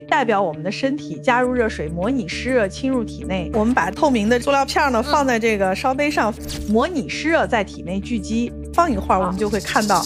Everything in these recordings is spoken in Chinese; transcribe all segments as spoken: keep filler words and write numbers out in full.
代表我们的身体加入热水，模拟湿热侵入体内。我们把透明的塑料片呢放在这个烧杯上，模拟湿热在体内聚集。放一会儿，我们就会看到，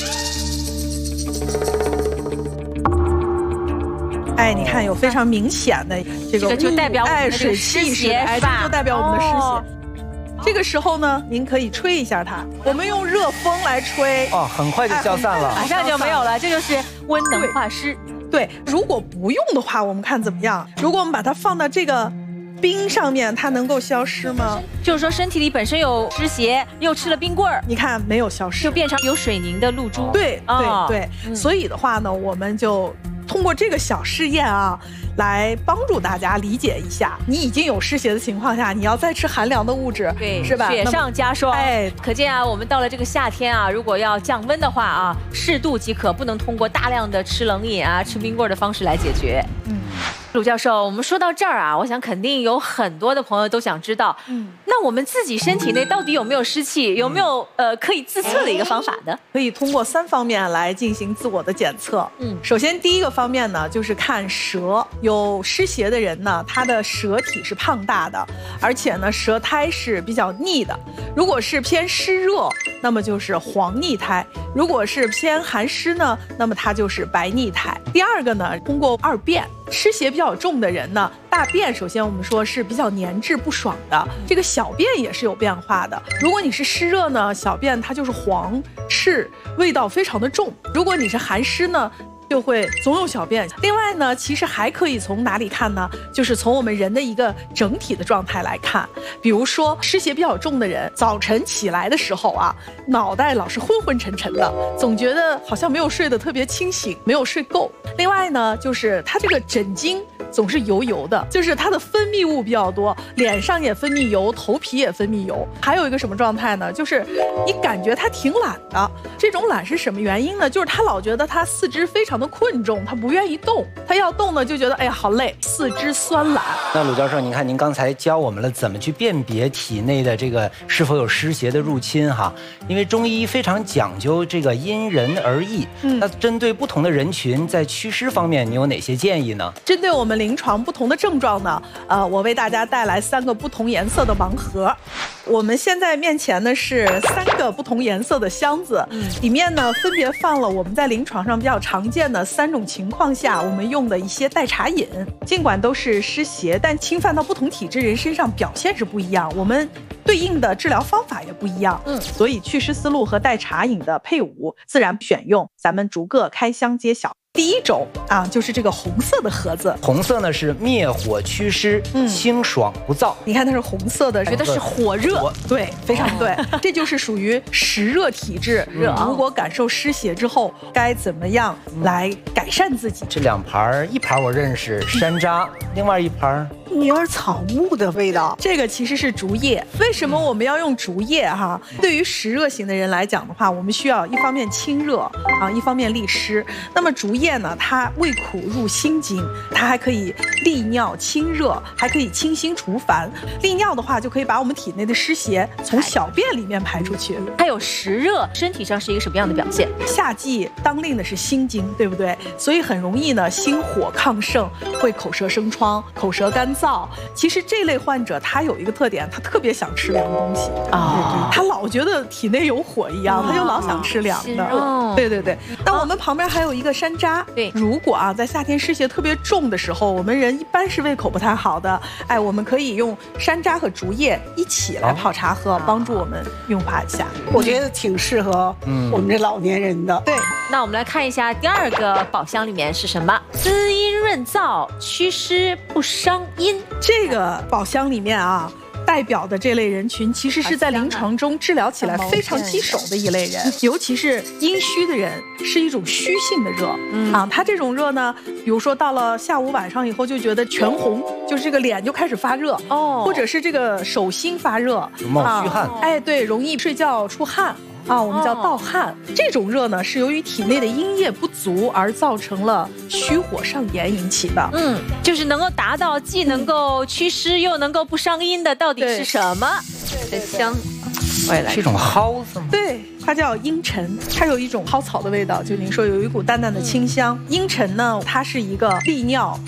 哎，你看有非常明显的这个就代表哎水汽是，哎，这就代表我们的湿邪。这个时候呢，您可以吹一下它，我们用热风来吹， 哦，很快就消散了， 马上就没有了，这就是温能化湿。 对，如果不用的话，我们看怎么样？如果我们把它放到这个冰上面，它能够消失吗？ 就是说身体里本身有湿邪，又吃了冰棍儿， 你看没有消失， 就变成有水凝的露珠。 对对、哦、对、 嗯， 所以的话呢，我们就通过这个小试验啊，来帮助大家理解一下，你已经有湿邪的情况下，你要再吃寒凉的物质， 对， 是吧？ 雪上加霜。 哎， 可见啊，我们到了这个夏天啊，如果要降温的话啊，适度即可，不能通过大量的吃冷饮啊、吃冰棍的方式来解决。嗯。鲁教授，我们说到这儿啊，我想肯定有很多的朋友都想知道，嗯，那我们自己身体内到底有没有湿气，有没有呃可以自测的一个方法呢？ 可以通过三方面来进行自我的检测。嗯，首先第一个方面呢，就是看舌，有湿邪的人呢，他的舌体是胖大的，而且呢舌苔是比较腻的。如果是偏湿热，那么就是黄腻苔；如果是偏寒湿呢，那么它就是白腻苔。第二个呢，通过二便。湿邪比较重的人呢，大便首先我们说是比较粘滞不爽的，这个小便也是有变化的。如果你是湿热呢，小便它就是黄赤，味道非常的重；如果你是寒湿呢，就会总有小便。另外呢，其实还可以从哪里看呢？就是从我们人的一个整体的状态来看。比如说湿邪比较重的人，早晨起来的时候啊，脑袋老是昏昏沉沉的，总觉得好像没有睡得特别清醒，没有睡够。另外呢，就是他这个枕巾总是油油的，就是它的分泌物比较多，脸上也分泌油，头皮也分泌油。还有一个什么状态呢？就是你感觉他挺懒的。这种懒是什么原因呢？就是他老觉得他四肢非常的困重，他不愿意动，他要动呢就觉得哎呀好累，四肢酸懒。 那鲁教授，您看您刚才教我们了怎么去辨别体内的这个是否有湿邪的入侵哈，因为中医非常讲究这个因人而异。嗯，那针对不同的人群，在祛湿方面，你有哪些建议呢？ 针对我们临床不同的症状呢，呃，我为大家带来三个不同颜色的盲盒。我们现在面前呢是三个不同颜色的箱子，嗯、里面呢分别放了我们在临床上比较常见的三种情况下我们用的一些代茶饮。尽管都是湿邪，但侵犯到不同体质人身上表现是不一样，我们对应的治疗方法也不一样。嗯，所以祛湿思路和代茶饮的配伍自然选用，咱们逐个开箱揭晓。第一种啊，就是这个红色的盒子。 红色呢是灭火祛湿，嗯，清爽不燥。 你看它是红色的， 觉得是火热， 对，非常对。这就是属于湿热体质。热、嗯，如果感受湿邪之后，该怎么样来改善自己？ 这两盘，一盘我认识山楂，另外一盘有点草木的味道。 这个其实是竹叶。为什么我们要用竹叶哈？对于湿热型的人来讲的话，我们需要一方面清热啊，一方面利湿。那么竹叶呢，它味苦入心经，它还可以利尿清热，还可以清心除烦。利尿的话，就可以把我们体内的湿邪从小便里面排出去。 还有湿热，身体上是一个什么样的表现？ 夏季当令的是心经，对不对？所以很容易呢，心火亢盛，会口舌生疮，口舌干燥。其实这类患者他有一个特点，他特别想吃凉东西啊，他老觉得体内有火一样，他就老想吃凉的。哦、对对对。那我们旁边还有一个山楂。对，如果啊在夏天湿邪特别重的时候，我们人一般是胃口不太好的，哎，我们可以用山楂和竹叶一起来泡茶喝，啊、帮助我们运化一下。 我觉得挺适合我们这老年人的。 嗯、对， 那我们来看一下第二个宝箱里面是什么？滋阴润燥，祛湿不伤阴。 这个宝箱里面啊，代表的这类人群其实是在临床中治疗起来非常棘手的一类人，尤其是阴虚的人，是一种虚性的热。嗯啊，他这种热呢，比如说到了下午晚上以后就觉得全红，就是这个脸就开始发热哦，或者是这个手心发热， 冒虚汗、啊， 哎，对，容易睡觉出汗。啊，我们叫盗汗。这种热呢，是由于体内的阴液不足而造成了虚火上炎引起的。嗯， 就是能够达到既能够祛湿又能够不伤阴的，到底是什么？很香。 是一种蒿子吗？ 对，它叫茵陈，它有一种蒿草的味道，就您说有一股淡淡的清香。茵陈呢，它是一个利尿